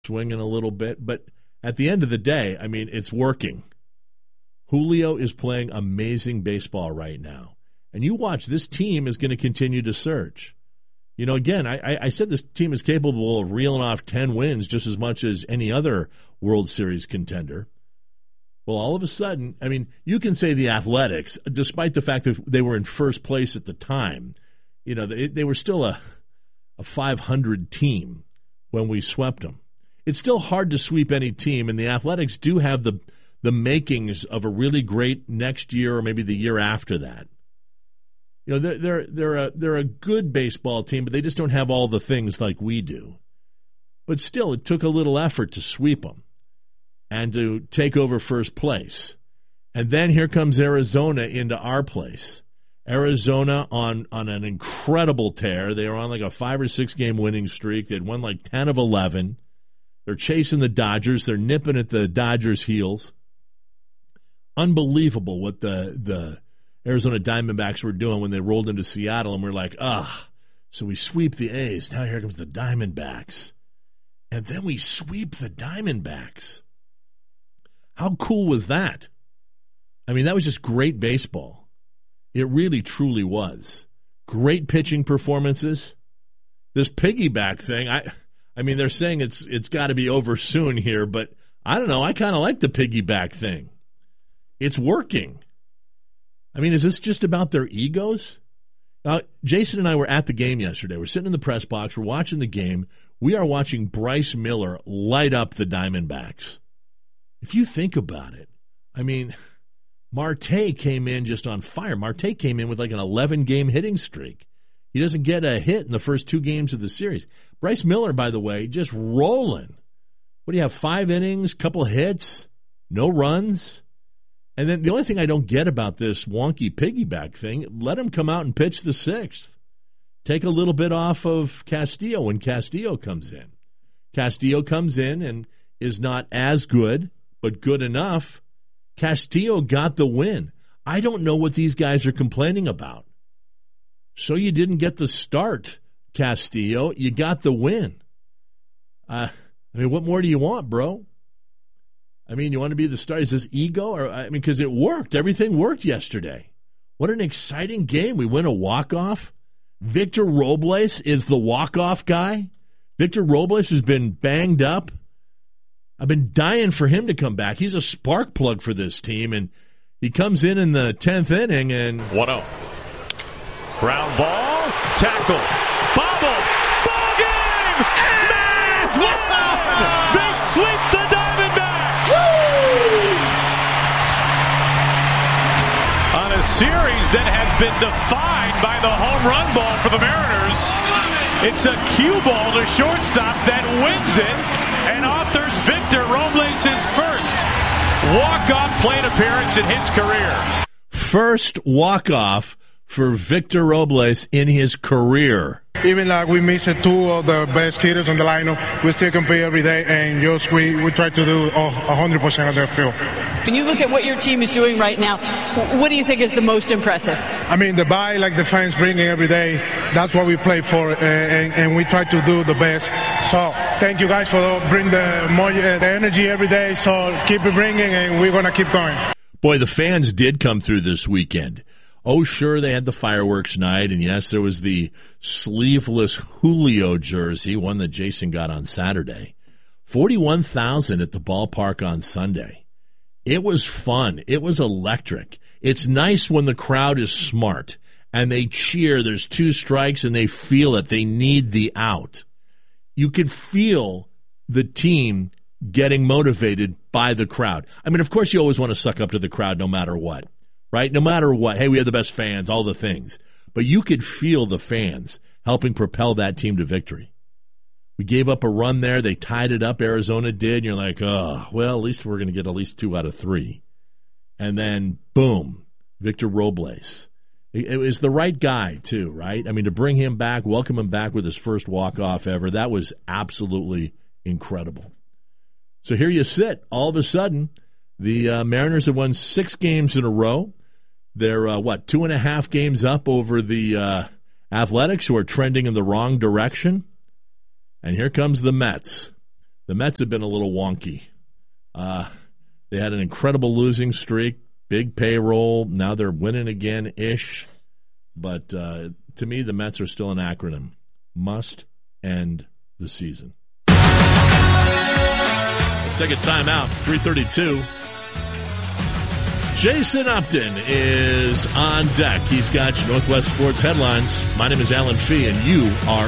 swinging a little bit. But at the end of the day, I mean, it's working. Julio is playing amazing baseball right now. And you watch, this team is going to continue to surge. You know, again, I said this team is capable of reeling off 10 wins just as much as any other World Series contender. Well, all of a sudden, I mean, you can say the Athletics, despite the fact that they were in first place at the time, you know, they were still a 500 team when we swept them. It's still hard to sweep any team, and the Athletics do have the makings of a really great next year or maybe the year after that. You know, they're a good baseball team, but they just don't have all the things like we do. But still, it took a little effort to sweep them and to take over first place. And then here comes Arizona into our place. Arizona on an incredible tear. They were on like a 5 or 6 game winning streak. They'd won like 10 of 11. They're chasing the Dodgers. They're nipping at the Dodgers' heels. Unbelievable what the Arizona Diamondbacks were doing when they rolled into Seattle, and we're like, so we sweep the A's. Now here comes the Diamondbacks. And then we sweep the Diamondbacks. How cool was that? I mean, that was just great baseball. It really, truly was. Great pitching performances. This piggyback thing, I mean, they're saying it's got to be over soon here, but I don't know. I kind of like the piggyback thing. It's working. I mean, is this just about their egos? Now, Jason and I were at the game yesterday. We're sitting in the press box. We're watching the game. We are watching Bryce Miller light up the Diamondbacks. If you think about it, I mean, Marte came in just on fire. Marte came in with like an 11-game hitting streak. He doesn't get a hit in the first 2 games of the series. Bryce Miller, by the way, just rolling. What do you have, 5 innings, couple hits, no runs? And then the only thing I don't get about this wonky piggyback thing, let him come out and pitch the 6th. Take a little bit off of Castillo when Castillo comes in. Castillo comes in and is not as good, but good enough. Castillo got the win. I don't know what these guys are complaining about. So you didn't get the start, Castillo. You got the win. I mean, what more do you want, bro? I mean, you want to be the star? Is this ego? Or I mean, because it worked. Everything worked yesterday. What an exciting game. We win a walk-off. Victor Robles is the walk-off guy. Victor Robles has been banged up. I've been dying for him to come back. He's a spark plug for this team, and he comes in the 10th inning and 1-0. Ground ball, tackle, bobble, ball game! Mets win! They sweep the Diamondbacks! Woo! On a series that has been defined by the home run ball for the Mariners, it's a cue ball to shortstop that wins it and authors Victor Robles' first walk-off plate appearance in his career. First walk-off for Victor Robles in his career. Even like we missed 2 of the best hitters on the lineup, we still compete every day, and just we try to do 100% of their field. When you look at what your team is doing right now, what do you think is the most impressive? I mean, the buy like the fans bring every day, that's what we play for, and we try to do the best. So thank you guys for bringing the energy every day, so keep it bringing, and we're going to keep going. Boy, the fans did come through this weekend. Oh, sure, they had the fireworks night, and yes, there was the sleeveless Julio jersey, one that Jason got on Saturday. 41,000 at the ballpark on Sunday. It was fun. It was electric. It's nice when the crowd is smart, and they cheer. There's 2 strikes, and they feel it. They need the out. You can feel the team getting motivated by the crowd. I mean, of course, you always want to suck up to the crowd no matter what. Right? No matter what. Hey, we have the best fans, all the things. But you could feel the fans helping propel that team to victory. We gave up a run there. They tied it up. Arizona did. And you're like, oh, well, at least we're going to get at least 2 out of 3. And then, boom, Victor Robles. It was the right guy, too, right? I mean, to bring him back, welcome him back with his first walk-off ever, that was absolutely incredible. So here you sit. All of a sudden, the Mariners have won 6 games in a row. They're, 2.5 games up over the Athletics, who are trending in the wrong direction. And here comes the Mets. the Mets have been a little wonky. They had an incredible losing streak, big payroll. Now they're winning again-ish. But to me, the Mets are still an acronym. Must end the season. Let's take a timeout. 3:32. Jason Upton is on deck. He's got your Northwest Sports headlines. My name is Alan Fee, and you are